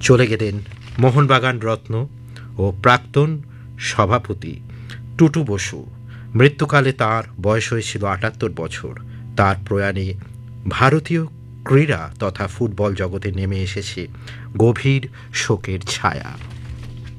চলে গেলেন মোহনবাগান রত্ন ও প্রাক্তন সভাপতি টুটু বসু। মৃত্যুকালে তার বয়স হয়েছিল ৭৮ বছর। তার প্রয়াণে ভারতীয় ক্রীড়া তথা ফুটবল জগতে নেমে এসেছে গভীর শোকের ছায়া।